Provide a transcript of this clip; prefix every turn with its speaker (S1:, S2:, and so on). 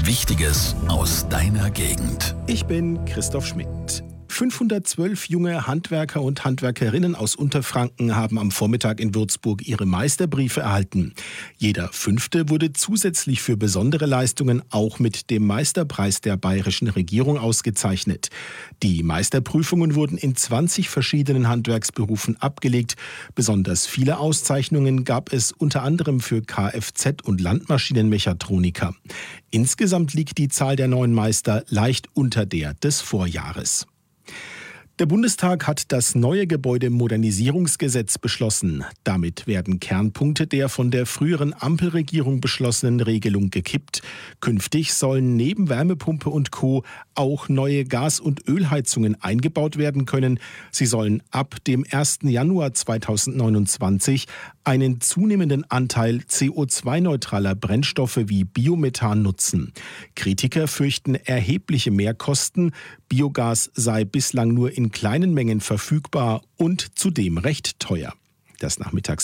S1: Wichtiges aus deiner Gegend.
S2: Ich bin Christoph Schmidt. 512 junge Handwerker und Handwerkerinnen aus Unterfranken haben am Vormittag in Würzburg ihre Meisterbriefe erhalten. Jeder fünfte wurde zusätzlich für besondere Leistungen auch mit dem Meisterpreis der bayerischen Regierung ausgezeichnet. Die Meisterprüfungen wurden in 20 verschiedenen Handwerksberufen abgelegt. Besonders viele Auszeichnungen gab es unter anderem für Kfz- und Landmaschinenmechatroniker. Insgesamt liegt die Zahl der neuen Meister leicht unter der des Vorjahres. Der Bundestag hat das neue Gebäudemodernisierungsgesetz beschlossen. Damit werden Kernpunkte der von der früheren Ampelregierung beschlossenen Regelung gekippt. Künftig sollen neben Wärmepumpe und Co. auch neue Gas- und Ölheizungen eingebaut werden können. Sie sollen ab dem 1. Januar 2029 einen zunehmenden Anteil CO2-neutraler Brennstoffe wie Biomethan nutzen. Kritiker fürchten erhebliche Mehrkosten. Biogas sei bislang nur in kleinen Mengen verfügbar und zudem recht teuer. Das Nachmittags